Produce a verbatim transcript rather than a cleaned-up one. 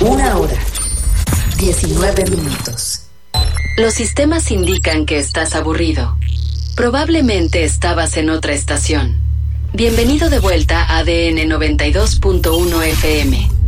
Una hora, diecinueve minutos. Los sistemas indican que estás aburrido. Probablemente estabas en otra estación. Bienvenido de vuelta a A D N noventa y dos punto uno F M.